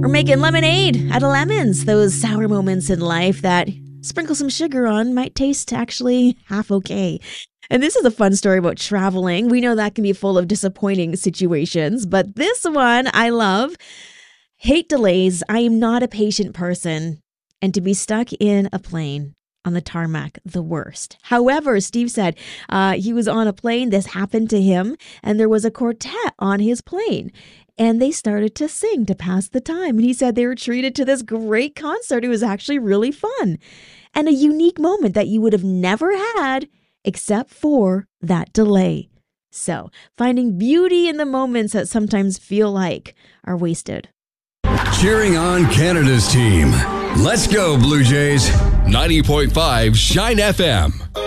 We're making lemonade out of lemons. Those sour moments in life that sprinkle some sugar on might taste actually half okay. And this is a fun story about traveling. We know that can be full of disappointing situations, but this one I love. Hate delays. I am not a patient person. And to be stuck in a plane on the tarmac, the worst. However, Steve said he was on a plane. This happened to him, and there was a quartet on his plane. And they started to sing to pass the time. And he said they were treated to this great concert. It was actually really fun and a unique moment that you would have never had except for that delay. So, finding beauty in the moments that sometimes feel like are wasted. Cheering on Canada's team. Let's go, Blue Jays. 90.5 Shine FM.